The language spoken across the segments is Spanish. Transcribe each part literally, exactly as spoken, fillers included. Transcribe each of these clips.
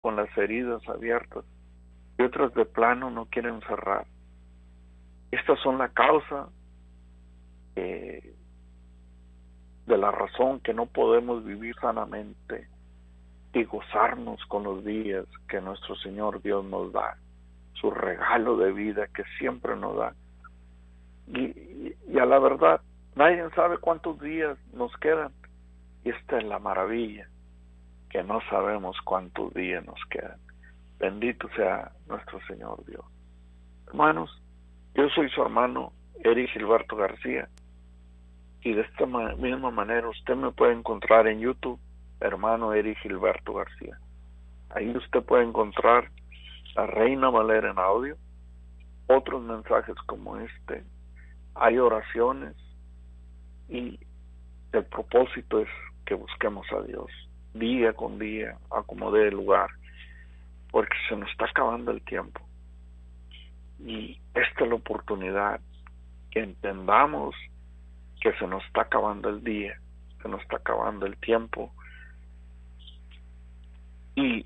con las heridas abiertas y otras de plano no quieren cerrar. Estas son la causa eh, de la razón que no podemos vivir sanamente y gozarnos con los días que nuestro Señor Dios nos da, su regalo de vida que siempre nos da. Y, y, y a la verdad, nadie sabe cuántos días nos quedan. Y esta es la maravilla, que no sabemos cuántos días nos quedan. Bendito sea nuestro Señor Dios. Hermanos, yo soy su hermano Eric Gilberto García, y de esta ma- misma manera usted me puede encontrar en YouTube, hermano Eric Gilberto García. Ahí usted puede encontrar la Reina Valera en audio, otros mensajes como este, hay oraciones, y el propósito es que busquemos a Dios día con día, a como dé lugar, porque se nos está acabando el tiempo. Y esta es la oportunidad, que entendamos que se nos está acabando el día, se nos está acabando el tiempo, y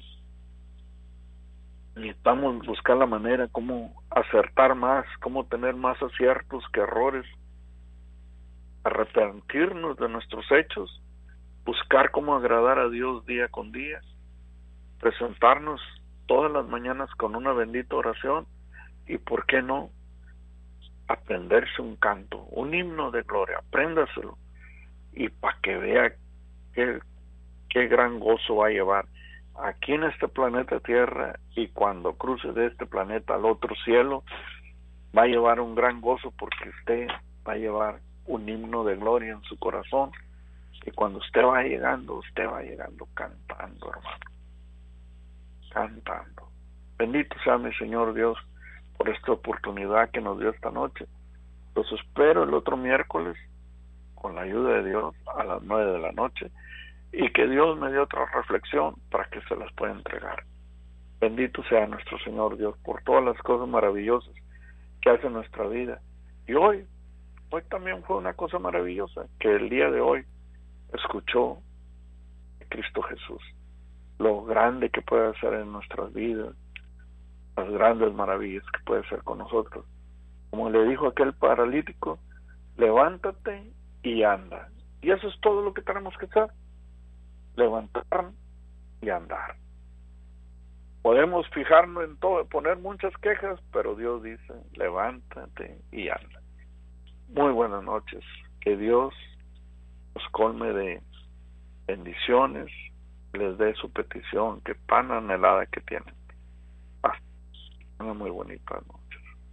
necesitamos buscar la manera cómo acertar más, cómo tener más aciertos que errores, arrepentirnos de nuestros hechos, buscar cómo agradar a Dios día con día, presentarnos todas las mañanas con una bendita oración, y por qué no aprenderse un canto, un himno de gloria, apréndaselo, y para que vea qué, qué gran gozo va a llevar aquí en este planeta Tierra, y cuando cruce de este planeta al otro cielo, va a llevar un gran gozo, porque usted va a llevar un himno de gloria en su corazón, y cuando usted va llegando, usted va llegando cantando, hermano, cantando. Bendito sea mi Señor Dios por esta oportunidad que nos dio esta noche. Los espero el otro miércoles, con la ayuda de Dios, a las nueve de la noche, y que Dios me dé otra reflexión para que se las pueda entregar. Bendito sea nuestro Señor Dios por todas las cosas maravillosas que hace en nuestra vida. Y hoy, hoy también fue una cosa maravillosa, que el día de hoy escuchó a Cristo Jesús, lo grande que puede hacer en nuestras vidas, las grandes maravillas que puede hacer con nosotros. Como le dijo aquel paralítico, levántate y anda. Y eso es todo lo que tenemos que hacer, levantar y andar. Podemos fijarnos en todo, poner muchas quejas, pero Dios dice, levántate y anda. Muy buenas noches, que Dios los colme de bendiciones, les dé su petición, que pan anhelada que tienen. Hasta una muy bonita noche.